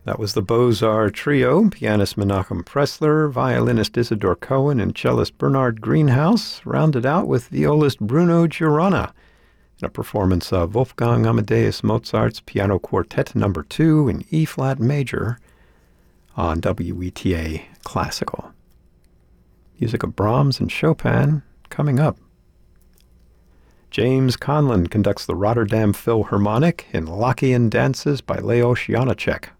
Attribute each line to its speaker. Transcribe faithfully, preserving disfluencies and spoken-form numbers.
Speaker 1: That was the Beaux-Arts Trio, pianist Menachem Pressler, violinist Isidore Cohen, and cellist Bernard Greenhouse, rounded out with violist Bruno Girona in a performance of Wolfgang Amadeus Mozart's Piano Quartet Number two in E-flat major on W E T A Classical. Music of Brahms and Chopin coming up. James Conlon conducts the Rotterdam Philharmonic in Lockean Dances by Leos Janáček.